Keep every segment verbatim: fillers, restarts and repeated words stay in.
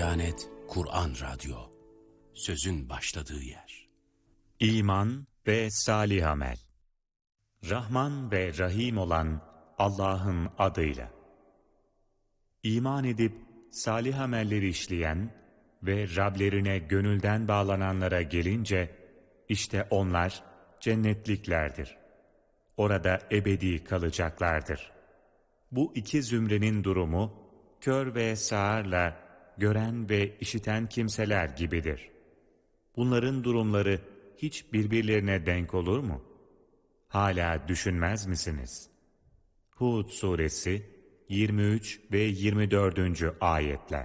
Diyanet Kur'an Radyo, sözün başladığı yer. İman ve salih amel. Rahman ve Rahim olan Allah'ın adıyla. İman edip salih amelleri işleyen ve Rablerine gönülden bağlananlara gelince, işte onlar cennetliklerdir. Orada ebedi kalacaklardır. Bu iki zümrenin durumu, kör ve sağırla gören ve işiten kimseler gibidir. Bunların durumları hiç birbirlerine denk olur mu? Hala düşünmez misiniz? Hud suresi yirmi üç ve yirmi dördüncü ayetler.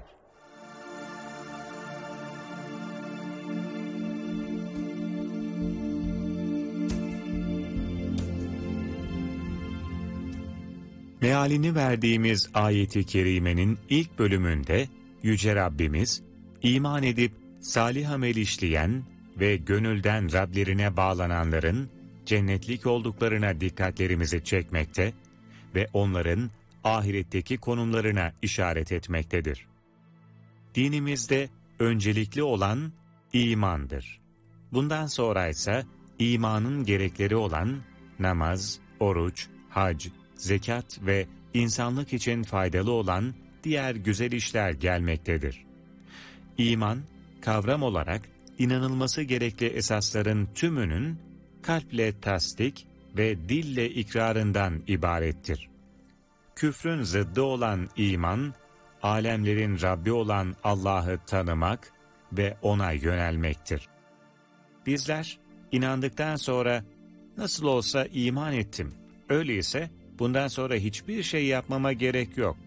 Mealini verdiğimiz ayeti kerimenin ilk bölümünde Yüce Rabbimiz, iman edip salih amel işleyen ve gönülden Rablerine bağlananların cennetlik olduklarına dikkatlerimizi çekmekte ve onların ahiretteki konumlarına işaret etmektedir. Dinimizde öncelikli olan imandır. Bundan sonra ise imanın gerekleri olan namaz, oruç, hac, zekat ve insanlık için faydalı olan diğer güzel işler gelmektedir. İman, kavram olarak inanılması gerekli esasların tümünün kalple tasdik ve dille ikrarından ibarettir. Küfrün zıddı olan iman, alemlerin Rabbi olan Allah'ı tanımak ve O'na yönelmektir. Bizler inandıktan sonra nasıl olsa iman ettim, öyleyse bundan sonra hiçbir şey yapmama gerek yok